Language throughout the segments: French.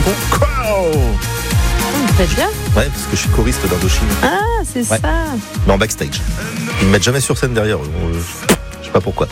Très bien. Ouais, parce que je suis choriste d'Indochine. Ah, c'est ça. Mais en backstage. Ils me mettent jamais sur scène derrière eux. Je sais pas pourquoi.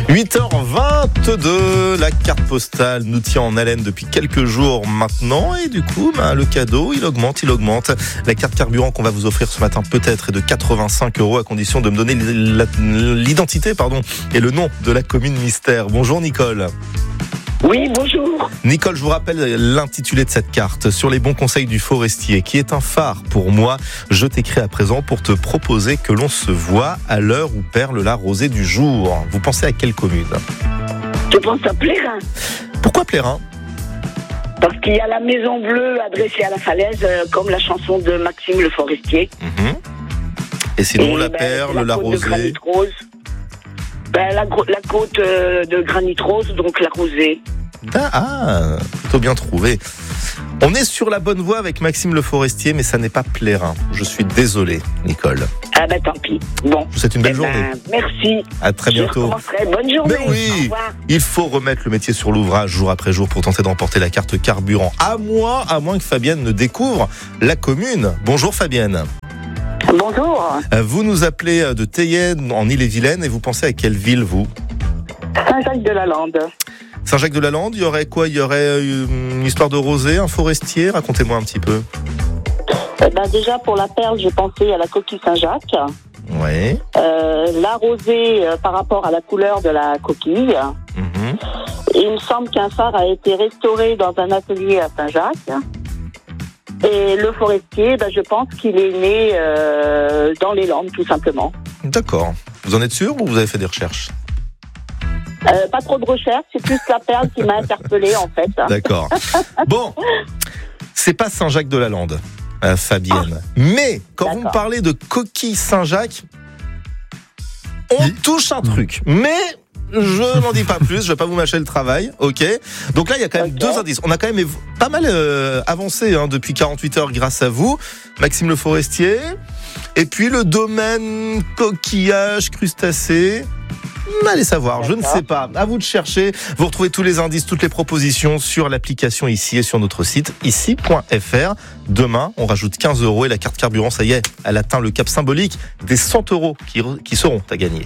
8h22, la carte postale nous tient en haleine depuis quelques jours maintenant. Et du coup, le cadeau, il augmente. La carte carburant qu'on va vous offrir ce matin peut-être est de 85 € à condition de me donner l'identité et le nom de la commune mystère. Bonjour Nicole. Oui, bonjour. Nicole, je vous rappelle l'intitulé de cette carte, sur les bons conseils du forestier, qui est un phare pour moi. Je t'écris à présent pour te proposer que l'on se voit à l'heure où perle la rosée du jour. Vous pensez à quelle commune ? Je pense à Plérin. Pourquoi Plérin ? Parce qu'il y a la maison bleue adressée à la falaise, comme la chanson de Maxime Le Forestier. Et sinon, la perle, la rosée. La côte de granit rose, donc la rosée. Ah, plutôt bien trouvé. On est sur la bonne voie avec Maxime Le Forestier, mais ça n'est pas Plérin. Je suis désolé, Nicole. Ah tant pis. Bon. Je vous souhaite une belle journée. Merci. À très bientôt. Bonne journée. Mais oui, au revoir. Il faut remettre le métier sur l'ouvrage jour après jour pour tenter d'emporter la carte carburant. À moins que Fabienne ne découvre la commune. Bonjour Fabienne. Bonjour. Vous nous appelez de Théienne en Ille-et-Vilaine et vous pensez à quelle ville, vous ? Saint-Jacques-de-la-Lande. Saint-Jacques-de-la-Lande, il y aurait quoi ? Il y aurait une histoire de rosée, un forestier ? Racontez-moi un petit peu. Déjà, pour la perle, j'ai pensé à la coquille Saint-Jacques. Ouais. La rosée, par rapport à la couleur de la coquille. Et il me semble qu'un phare a été restauré dans un atelier à Saint-Jacques. Et le forestier, je pense qu'il est né dans les Landes, tout simplement. D'accord. Vous en êtes sûr ou vous avez fait des recherches ? Pas trop de recherches, c'est plus la perle qui m'a interpellée, en fait. D'accord. Bon, c'est pas Saint-Jacques-de-la-Lande, Fabienne. Mais quand vous me parlez de coquille Saint-Jacques, on touche un truc. Mais je n'en dis pas plus, je vais pas vous mâcher le travail, ok ? Donc là, il y a quand même deux indices. On a quand même pas mal avancé depuis 48 heures grâce à vous, Maxime Le Forestier. Et puis le domaine coquillage, crustacés. Allez savoir, je ne sais pas. À vous de chercher. Vous retrouvez tous les indices, toutes les propositions sur l'application ici et sur notre site ici.fr. Demain, on rajoute 15 € et la carte carburant, ça y est, elle atteint le cap symbolique des 100 € qui seront à gagner.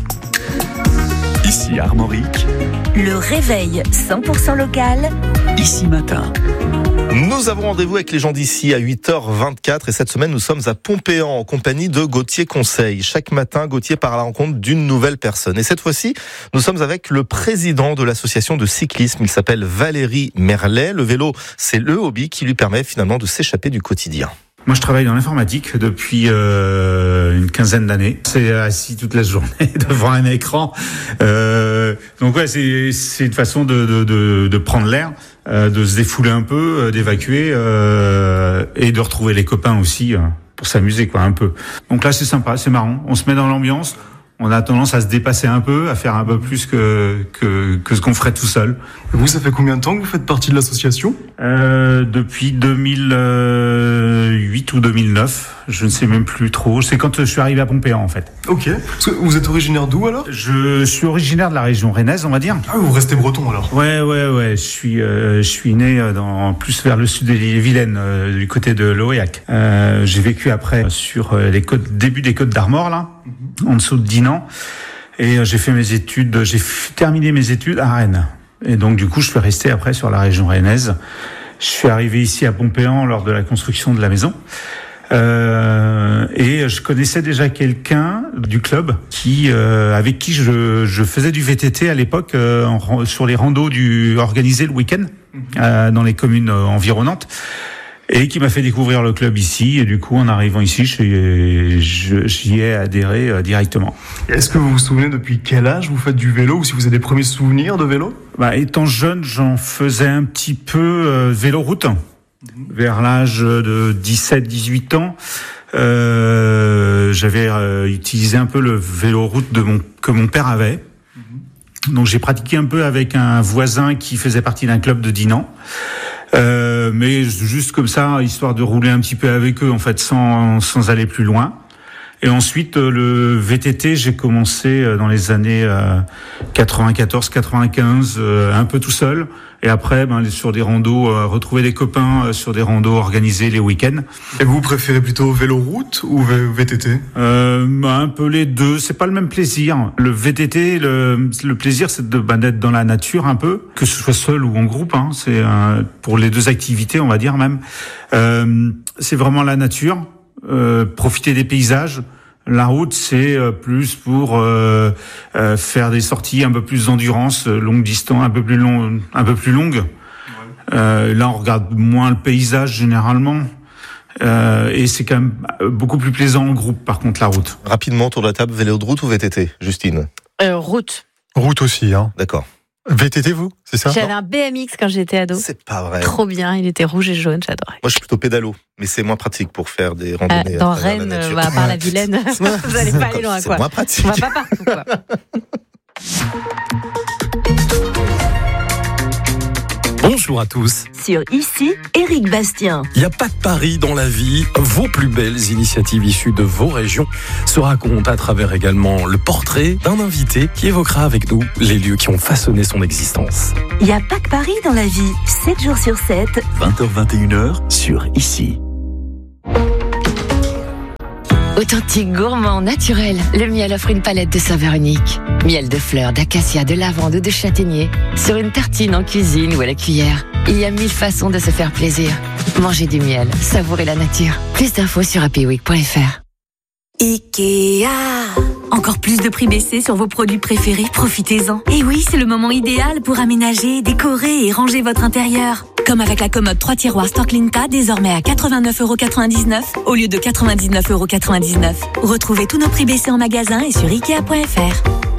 Ici Armorique. Le réveil 100% local. Ici Matin. Nous avons rendez-vous avec les gens d'ici à 8h24 et cette semaine nous sommes à Pompéan en compagnie de Gauthier Conseil. Chaque matin, Gauthier part à la rencontre d'une nouvelle personne. Et cette fois-ci, nous sommes avec le président de l'association de cyclisme. Il s'appelle Valérie Merlet. Le vélo, c'est le hobby qui lui permet finalement de s'échapper du quotidien. Moi, je travaille dans l'informatique depuis une quinzaine d'années. C'est assis toute la journée devant un écran. Donc ouais, c'est une façon de prendre l'air, de se défouler un peu, d'évacuer et de retrouver les copains aussi pour s'amuser un peu. Donc là, c'est sympa, c'est marrant. On se met dans l'ambiance. On a tendance à se dépasser un peu, à faire un peu plus que ce qu'on ferait tout seul. Et vous, ça fait combien de temps que vous faites partie de l'association ? Depuis 2008 ou 2009, je ne sais même plus trop. C'est quand je suis arrivé à Pompéan, en fait. Ok. Parce que vous êtes originaire d'où, alors ? Je suis originaire de la région rennaise, on va dire. Ah, vous restez breton, alors ? Ouais. Je suis né plus vers le sud de l'Ille-et-Vilaine, du côté de l'Aurillac. J'ai vécu après sur les côtes, début des Côtes d'Armor, là, en dessous de Dinan. Et j'ai terminé mes études à Rennes. Et donc, du coup, je suis resté après sur la région rennaise. Je suis arrivé ici à Pompéan lors de la construction de la maison. Et je connaissais déjà quelqu'un du club avec qui je faisais du VTT à l'époque sur les randos organisés le week-end dans les communes environnantes. Et qui m'a fait découvrir le club ici. Et du coup, en arrivant ici, j'y ai adhéré directement. Est-ce que vous vous souvenez depuis quel âge vous faites du vélo ou si vous avez des premiers souvenirs de vélo ? Étant jeune, j'en faisais un petit peu vélo-route. Vers l'âge de 17-18 ans, j'avais utilisé un peu le vélo-route que mon père avait. Donc j'ai pratiqué un peu avec un voisin qui faisait partie d'un club de Dinan. Mais juste comme ça, histoire de rouler un petit peu avec eux, en fait, sans aller plus loin. Et ensuite, le VTT, j'ai commencé dans les années 94-95, un peu tout seul. Et après, sur des randos, retrouver des copains sur des randos organisés les week-ends. Et vous préférez plutôt vélo-route ou VTT ? Un peu les deux. C'est pas le même plaisir. Le VTT, le plaisir, c'est d'être dans la nature un peu, que ce soit seul ou en groupe. C'est pour les deux activités, on va dire même. C'est vraiment la nature, profiter des paysages. La route, c'est plus pour faire des sorties un peu plus d'endurance, longue distance, un peu plus longue. Là, on regarde moins le paysage généralement. Et c'est quand même beaucoup plus plaisant en groupe, par contre, la route. Rapidement, autour de la table, vélo de route ou VTT, Justine ? Route. Route aussi, hein. D'accord. VTT, vous, c'est ça ? J'avais un BMX quand j'étais ado. C'est pas vrai. Trop bien, il était rouge et jaune, j'adorais. Moi, je suis plutôt pédalo, mais c'est moins pratique pour faire des randonnées. Dans Rennes, à part la Vilaine, vous allez pas aller loin, quoi. C'est moins pratique. On va pas partout, quoi. Bonjour à tous. Sur Ici, Éric Bastien. Il n'y a pas de pari dans la vie. Vos plus belles initiatives issues de vos régions se racontent à travers également le portrait d'un invité qui évoquera avec nous les lieux qui ont façonné son existence. Il n'y a pas que Paris dans la vie. 7 jours sur 7. 20h-21h sur Ici. Authentique, gourmand, naturel, le miel offre une palette de saveurs uniques. Miel de fleurs, d'acacia, de lavande ou de châtaignier. Sur une tartine en cuisine ou à la cuillère. Il y a 1000 façons de se faire plaisir. Mangez du miel, savourez la nature. Plus d'infos sur happyweek.fr. Ikea. Encore plus de prix baissés sur vos produits préférés, profitez-en. Et oui, c'est le moment idéal pour aménager, décorer et ranger votre intérieur. Comme avec la commode 3 tiroirs Storklinka, désormais à 89,99€ au lieu de 99,99€. Retrouvez tous nos prix baissés en magasin et sur Ikea.fr.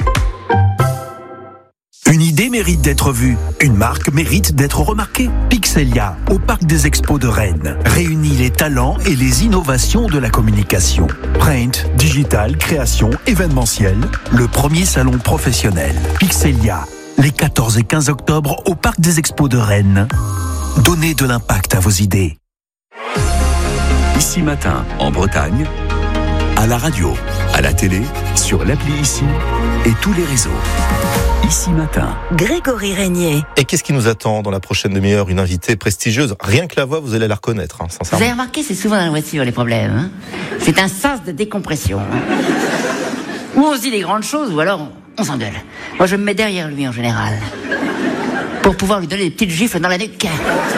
Une idée mérite d'être vue, une marque mérite d'être remarquée. Pixelia, au Parc des Expos de Rennes, réunit les talents et les innovations de la communication. Print, digital, création, événementiel, le premier salon professionnel. Pixelia, les 14 et 15 octobre au Parc des Expos de Rennes. Donnez de l'impact à vos idées. Ici Matin, en Bretagne, à la radio, à la télé, sur l'appli Ici et tous les réseaux. Ici Matin. Grégory Régnier. Et qu'est-ce qui nous attend dans la prochaine demi-heure ? Une invitée prestigieuse. Rien que la voix, vous allez la reconnaître, sincèrement. Vous avez remarqué, c'est souvent dans la voiture les problèmes. C'est un sens de décompression. Ou on se dit des grandes choses, ou alors on s'engueule. Moi, je me mets derrière lui en général. Pour pouvoir lui donner des petites gifles dans la nuque.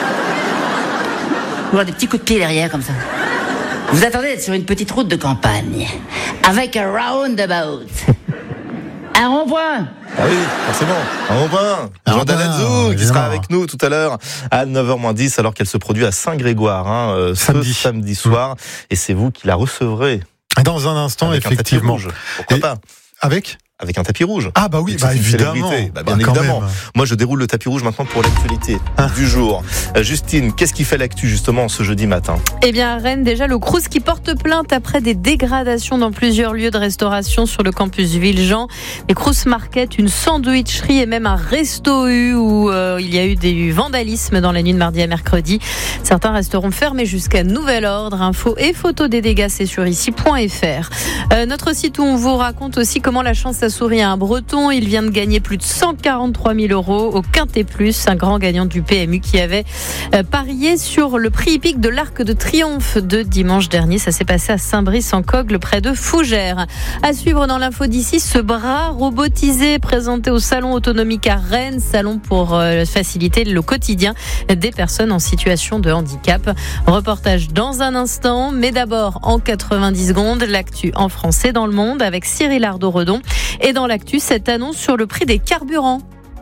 Ou des petits coups de pied derrière, comme ça. Vous attendez d'être sur une petite route de campagne. Avec un roundabout. Un rond-point. Ah oui, forcément. Un rond-point. Jordan Azou, qui sera avec nous tout à l'heure à 9h-10, alors qu'elle se produit à Saint-Grégoire, ce samedi soir. Et c'est vous qui la recevrez. Dans un instant, avec effectivement. Un tapis rouge. Pourquoi pas ? Avec un tapis rouge. Ah bah oui, évidemment. Bien évidemment. Moi, je déroule le tapis rouge maintenant pour l'actualité du jour. Justine, qu'est-ce qui fait l'actu justement ce jeudi matin ? Eh bien, à Rennes, déjà, le Crous qui porte plainte après des dégradations dans plusieurs lieux de restauration sur le campus Villejean. Les Crous Market, une sandwicherie et même un resto-U où il y a eu du vandalisme dans la nuit de mardi à mercredi. Certains resteront fermés jusqu'à nouvel ordre. Infos et photos des dégâts, c'est sur ici.fr. Notre site où on vous raconte aussi comment la chance a souri à un Breton. Il vient de gagner plus de 143 000 € au Quintet Plus, un grand gagnant du PMU qui avait parié sur le prix hippique de l'Arc de Triomphe de dimanche dernier. Ça s'est passé à Saint-Brice-en-Cogle, près de Fougères. À suivre dans l'info d'ici, ce bras robotisé présenté au Salon Autonomique à Rennes, salon pour faciliter le quotidien des personnes en situation de handicap. Reportage dans un instant, mais d'abord en 90 secondes, l'actu en français dans le monde avec Cyril Ardo-Redon. Et dans l'actu, cette annonce sur le prix des carburants.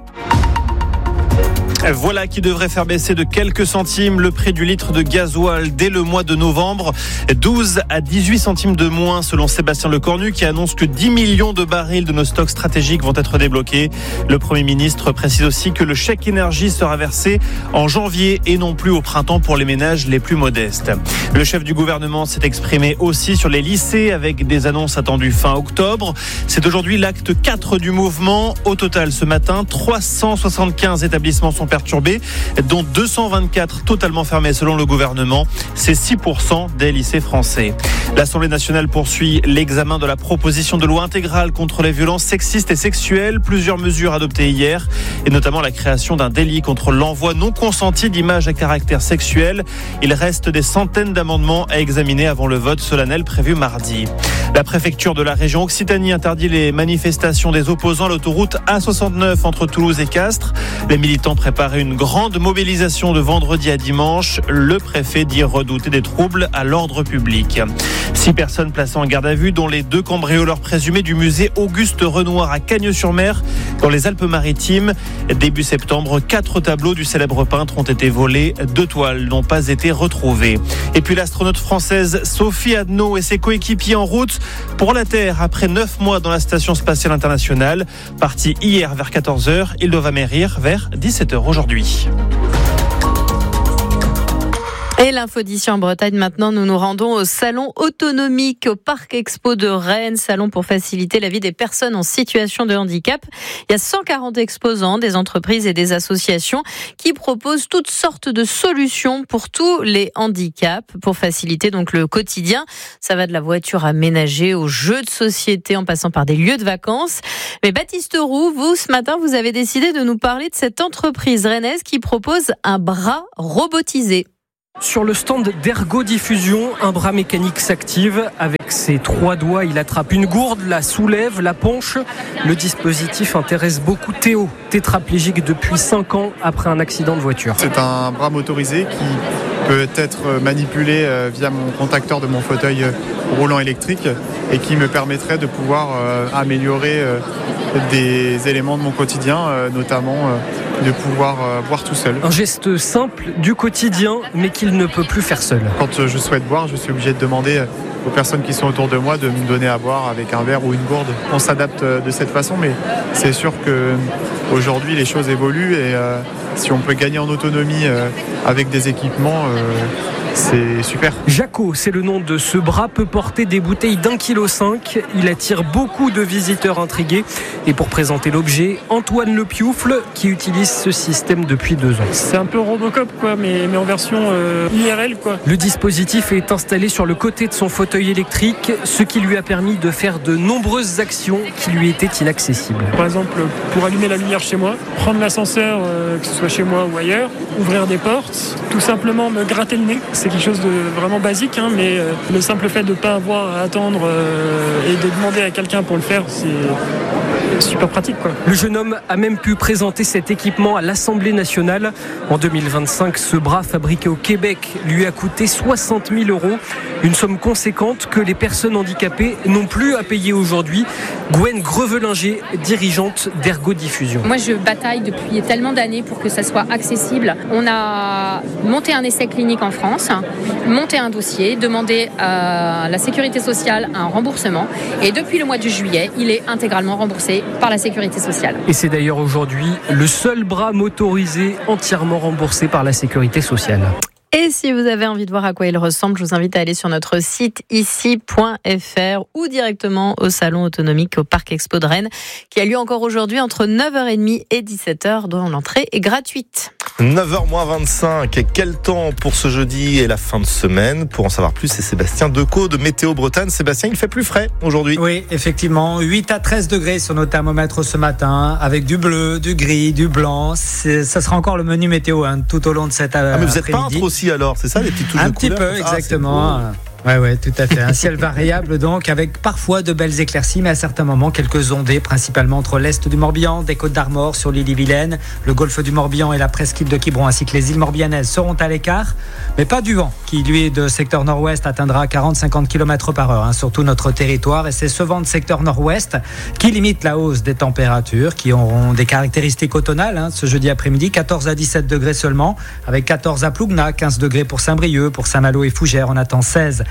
Voilà qui devrait faire baisser de quelques centimes le prix du litre de gasoil dès le mois de novembre. 12 à 18 centimes de moins selon Sébastien Lecornu qui annonce que 10 millions de barils de nos stocks stratégiques vont être débloqués. Le Premier ministre précise aussi que le chèque énergie sera versé en janvier et non plus au printemps pour les ménages les plus modestes. Le chef du gouvernement s'est exprimé aussi sur les lycées avec des annonces attendues fin octobre. C'est aujourd'hui l'acte 4 du mouvement. Au total, ce matin, 375 établissements sont perturbés, dont 224 totalement fermés selon le gouvernement. C'est 6% des lycées français. L'Assemblée nationale poursuit l'examen de la proposition de loi intégrale contre les violences sexistes et sexuelles. Plusieurs mesures adoptées hier, et notamment la création d'un délit contre l'envoi non consenti d'images à caractère sexuel. Il reste des centaines d'amendements à examiner avant le vote solennel prévu mardi. La préfecture de la région Occitanie interdit les manifestations des opposants à l'autoroute A69 entre Toulouse et Castres. Les militants préparaient une grande mobilisation de vendredi à dimanche. Le préfet dit redouter des troubles à l'ordre public. 6 personnes placées en garde à vue, dont les 2 cambrioleurs présumés du musée Auguste Renoir à Cagnes-sur-Mer, dans les Alpes-Maritimes. Début septembre, 4 tableaux du célèbre peintre ont été volés. 2 toiles n'ont pas été retrouvées. Et puis l'astronaute française Sophie Adno et ses coéquipiers en route pour la Terre après 9 mois dans la Station Spatiale Internationale. Partis hier vers 14h, ils doivent amérir vers 17h aujourd'hui. Et l'info d'ici en Bretagne, maintenant, nous nous rendons au salon autonomique au Parc Expo de Rennes, salon pour faciliter la vie des personnes en situation de handicap. Il y a 140 exposants, des entreprises et des associations qui proposent toutes sortes de solutions pour tous les handicaps, pour faciliter donc le quotidien. Ça va de la voiture aménagée aux jeux de société en passant par des lieux de vacances. Mais Baptiste Roux, vous, ce matin, vous avez décidé de nous parler de cette entreprise rennaise qui propose un bras robotisé. Sur le stand d'Ergo Diffusion, un bras mécanique s'active. Avec ses 3 doigts, il attrape une gourde, la soulève, la penche. Le dispositif intéresse beaucoup Théo, tétraplégique depuis 5 ans après un accident de voiture. C'est un bras motorisé qui peut être manipulé via mon contacteur de mon fauteuil roulant électrique et qui me permettrait de pouvoir améliorer des éléments de mon quotidien, notamment de pouvoir boire tout seul. Un geste simple du quotidien, mais qu'il ne peut plus faire seul. Quand je souhaite boire, je suis obligé de demander aux personnes qui sont autour de moi de me donner à boire avec un verre ou une gourde. On s'adapte de cette façon, mais c'est sûr qu'aujourd'hui les choses évoluent et si on peut gagner en autonomie avec des équipements, c'est super. Jaco, c'est le nom de ce bras, peut porter des bouteilles d'1,5 kg. Il attire beaucoup de visiteurs intrigués. Et pour présenter l'objet, Antoine Le Pioufle, qui utilise ce système depuis 2 ans. C'est un peu Robocop, quoi, mais en version IRL, quoi. Le dispositif est installé sur le côté de son fauteuil électrique, ce qui lui a permis de faire de nombreuses actions qui lui étaient inaccessibles. Par exemple, pour allumer la lumière chez moi, prendre l'ascenseur, que ce soit chez moi ou ailleurs, ouvrir des portes, tout simplement me gratter le nez. C'est quelque chose de vraiment basique, hein, mais le simple fait de ne pas avoir à attendre et de demander à quelqu'un pour le faire, c'est super pratique, quoi. Le jeune homme a même pu présenter cet équipement à l'Assemblée nationale. En 2025, ce bras fabriqué au Québec lui a coûté 60 000 €. Une somme conséquente que les personnes handicapées n'ont plus à payer aujourd'hui. Gwen Grevelinger, dirigeante d'Ergo Diffusion. Moi, je bataille depuis tellement d'années pour que ça soit accessible. On a monté un essai clinique en France, monté un dossier, demandé à la Sécurité sociale un remboursement. Et depuis le mois de juillet, il est intégralement remboursé par la Sécurité sociale. Et c'est d'ailleurs aujourd'hui le seul bras motorisé entièrement remboursé par la Sécurité sociale. Et si vous avez envie de voir à quoi il ressemble, je vous invite à aller sur notre site ici.fr ou directement au salon autonomique au Parc Expo de Rennes qui a lieu encore aujourd'hui entre 9h30 et 17h dont l'entrée est gratuite. 9h-25, et quel temps pour ce jeudi et la fin de semaine? Pour en savoir plus, c'est Sébastien Decaux de Météo Bretagne. Sébastien, il fait plus frais aujourd'hui. Oui, effectivement, 8 à 13 degrés sur nos thermomètres ce matin, avec du bleu, du gris, du blanc. Ça sera encore le menu météo tout au long de cette après-midi. Mais vous êtes peintre aussi alors, c'est ça les petites touches de couleur? Un petit peu, exactement. Ouais, tout à fait. Un ciel variable donc, avec parfois de belles éclaircies, mais à certains moments quelques ondées, principalement entre l'est du Morbihan, des Côtes d'Armor sur l'île-et-Vilaine, le golfe du Morbihan et la presqu'île de Quiberon, ainsi que les îles morbihanaises seront à l'écart, mais pas du vent qui, lui, de secteur nord-ouest atteindra 40-50 km/h sur tout notre territoire. Et c'est ce vent de secteur nord-ouest qui limite la hausse des températures, qui auront des caractéristiques automnales ce jeudi après-midi, 14 à 17 degrés seulement, avec 14 à Plougna, 15 degrés pour Saint-Brieuc, pour Saint-Malo et Fougères, on attend 16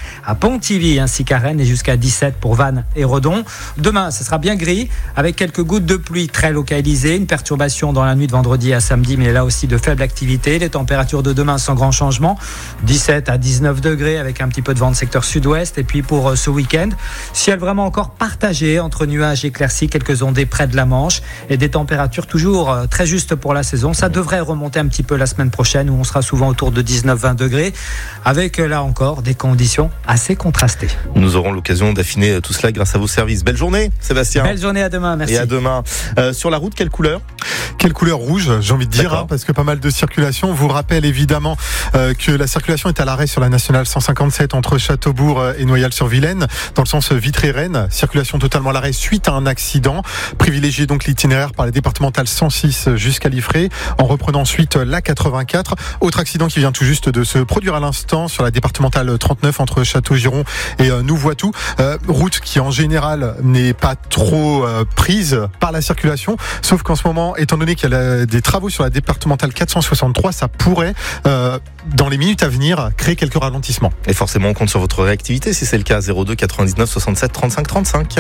à Pontivy ainsi qu'à Rennes et jusqu'à 17 pour Vannes et Redon. Demain, ce sera bien gris avec quelques gouttes de pluie très localisées. Une perturbation dans la nuit de vendredi à samedi, mais là aussi de faible activité. Les températures de demain sans grand changement. 17 à 19 degrés avec un petit peu de vent de secteur sud-ouest. Et puis pour ce week-end, ciel vraiment encore partagé entre nuages éclaircis, quelques ondées près de la Manche et des températures toujours très justes pour la saison. Ça devrait remonter un petit peu la semaine prochaine où on sera souvent autour de 19-20 degrés avec là encore des conditions assez contrastées. Nous aurons l'occasion d'affiner tout cela grâce à vos services. Belle journée, Sébastien. Belle journée, à demain, merci. Et à demain. Sur la route, quelle couleur ? Quelle couleur? Rouge, j'ai envie de dire, parce que pas mal de circulation. On vous rappelle évidemment que la circulation est à l'arrêt sur la nationale 157 entre Châteaubourg et Noyal-sur-Vilaine, dans le sens Vitré-Rennes. Circulation totalement à l'arrêt suite à un accident. Privilégiez donc l'itinéraire par la départementale 106 jusqu'à Liffré, en reprenant ensuite la 84. Autre accident qui vient tout juste de se produire à l'instant sur la départementale 39 entre Château-Giron et Nouvoitou. Route qui en général n'est pas trop prise par la circulation, sauf qu'en ce moment, étant donné qu'il y a des travaux sur la départementale 463, ça pourrait, dans les minutes à venir, créer quelques ralentissements. Et forcément, on compte sur votre réactivité si c'est le cas. 02 99 67 35 35.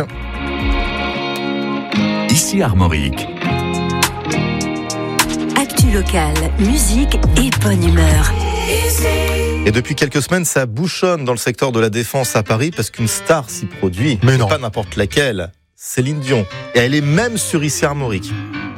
Ici Armorique. Actu locale, musique et bonne humeur. Et depuis quelques semaines, ça bouchonne dans le secteur de la défense à Paris parce qu'une star s'y produit. Mais non. Pas n'importe laquelle. Céline Dion. Et elle est même sur Ici Armorique.